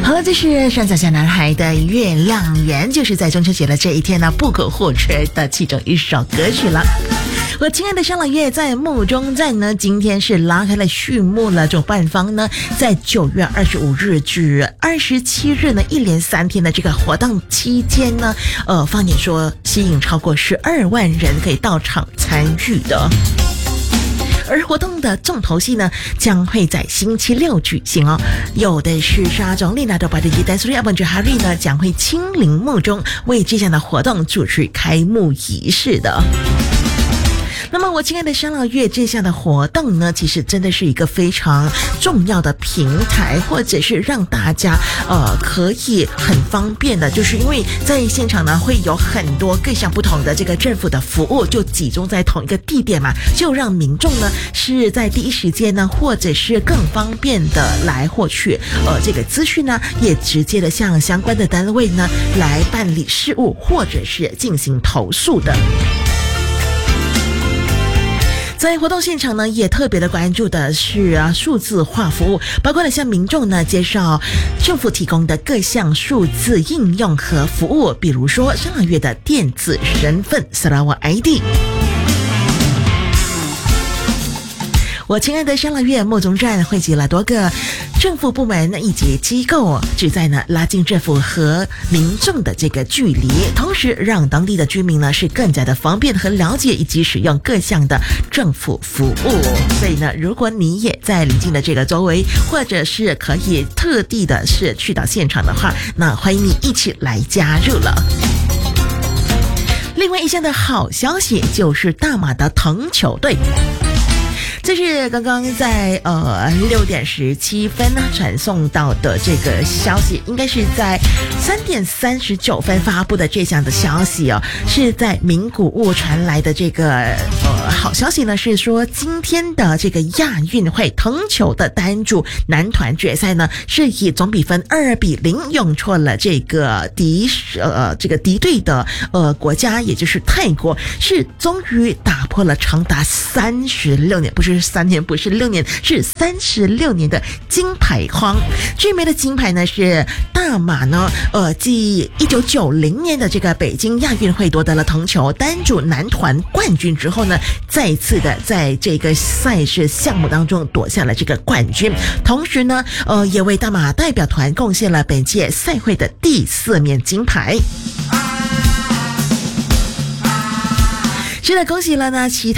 好了，这是山脚下男孩的月亮圆，就是在中秋节的这一天呢不可或缺的其中一首歌曲了。我亲爱的香朗月在梦中站呢，今天是拉开了序幕了。主办方呢，在9月25日至27日呢，一连3天的这个活动期间呢，放眼说吸引超过12万人可以到场参与的。而活动的重头戏呢，将会在星期六举行哦。有的是沙总丽娜的巴蒂吉戴苏利亚本杰哈瑞呢，将会亲临梦中为这项的活动主持开幕仪式的。那么我亲爱的香朗月这项的活动呢，其实真的是一个非常重要的平台，或者是让大家可以很方便的，就是因为在现场呢会有很多各项不同的这个政府的服务就集中在同一个地点嘛，就让民众呢是在第一时间呢，或者是更方便的来获取这个资讯呢，也直接的向相关的单位呢来办理事务，或者是进行投诉的。在活动现场呢，也特别的关注的是数字化服务，包括了向民众呢介绍政府提供的各项数字应用和服务，比如说香朗月的电子身份 Sarawak ID。我亲爱的香朗月梦中站汇集了多个政府部门以及机构，旨在呢拉近政府和民众的这个距离，同时让当地的居民呢是更加的方便和了解以及使用各项的政府服务。所以呢，如果你也在邻近的这个周围，或者是可以特地的是去到现场的话，那欢迎你一起来加入了。另外一项的好消息就是大马的藤球队。这是刚刚在6点17分呢传送到的这个消息，应该是在3点39分发布的这项的消息哦，是在名古屋传来的这个好消息呢，是说今天的这个亚运会藤球的单组男团决赛呢，是以总比分2-0勇挫了这个敌对的国家，也就是泰国，是终于打破了长达36年，不是3年，不是6年，是36年的金牌荒。最美的金牌呢是大马呢，继1990年的这个北京亚运会夺得了藤球单组男团冠军之后呢，再次的在这个赛事项目当中夺下了这个冠军，同时呢，也为大马代表团贡献了本届赛会的第4面金牌。是的，恭喜了呢！其他